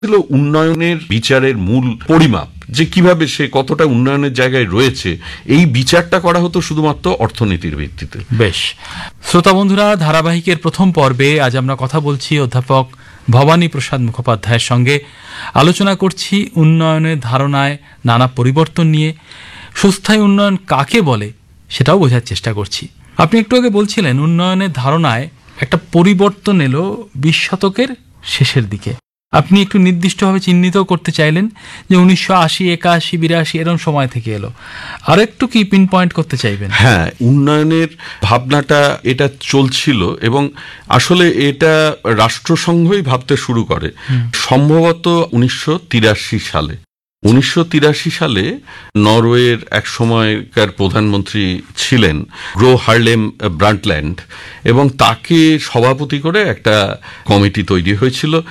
ছিল উন্নয়নের বিচারের মূল পরিমাপ, যে কিভাবে সে কতটা উন্নয়নের জায়গায় রয়েছে, এই বিচারটা করা হতো শুধুমাত্র অর্থনীতির ভিত্তিতে। বেশ, শ্রোতা বন্ধুরা, ধারাবাহিকের প্রথম পর্বে আজ আমরা কথা বলছি অধ্যাপক ভবানী প্রসাদ মুখোপাধ্যায়ের সঙ্গে। আলোচনা করছি উন্নয়নের ধারণায় নানা পরিবর্তন নিয়ে। সুস্থায়ী উন্নয়ন কাকে বলে সেটাও বোঝার চেষ্টা করছি। আপনি একটু আগে বলছিলেন উন্নয়নের ধারণায় একটা পরিবর্তন এলো 20 শতকের শেষের দিকে। আপনি একটু নির্দিষ্টভাবে চিহ্নিত করতে চাইলেন যে 1980, 81, 82 এরকম সময় থেকে এলো। আর একটু কি পিন পয়েন্ট করতে চাইবেন? হ্যাঁ, উন্নয়নের ভাবনাটা এটা চলছিল এবং আসলে এটা রাষ্ট্রসংঘই ভাবতে শুরু করে সম্ভবত 1983 সালে। 1983 সালে নরওয়ের এক সময়কার প্রধানমন্ত্রী ছিলেন গ্রো হারলেম ব্রান্টল্যান্ড, এবং তাকে সভাপতি করে একটা কমিটি তৈরি হয়েছিল